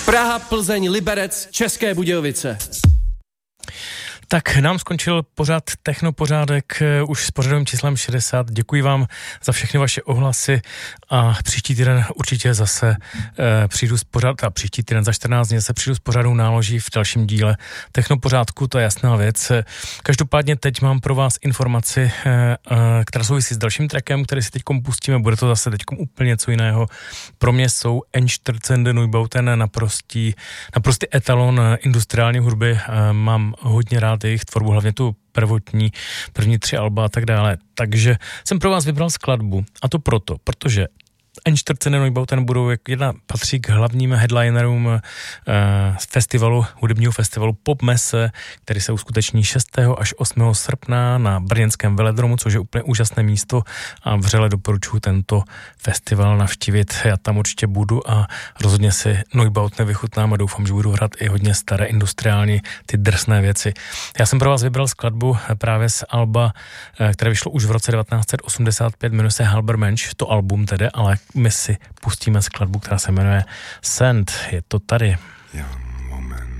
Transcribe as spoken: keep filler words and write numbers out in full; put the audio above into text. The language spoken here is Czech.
Praha, Plzeň, Liberec, České Budějovice. Tak nám skončil pořád Technopořádek už s pořadovým číslem šedesát. Děkuji vám za všechny vaše ohlasy a příští týden určitě zase e, přijdu s pořád, a příští týden za čtrnáct dní se přijdu s pořadou náloží v dalším díle Technopořádku, to je jasná věc. Každopádně teď mám pro vás informaci, e, e, která souvisí s dalším trackem, který si teďkom pustíme, bude to zase teďkom úplně něco jiného. Pro mě jsou Einstürzende Neubauten naprostý, naprostý etalon industriální hudby, e, mám hodně rád jejich tvorbu, hlavně tu prvotní, první tři alba a tak dále. Takže jsem pro vás vybral skladbu. A to proto, protože Einstürzende Neubauten budou jak jedna, patří k hlavním headlinerům eh, festivalu, hudebního festivalu Popmesse, který se uskuteční šestého až osmého srpna na brněnském velodromu, což je úplně úžasné místo a vřele doporučuji tento festival navštívit. Já tam určitě budu a rozhodně si Neubauten vychutnám a doufám, že budu hrát i hodně staré industriální, ty drsné věci. Já jsem pro vás vybral skladbu právě z alba, které vyšlo už v roce devatenáct set osmdesát pět, jmenuje se Halber Mensch, to album tedy, ale my si pustíme skladbu, která se jmenuje Sand. Je to tady. Ja.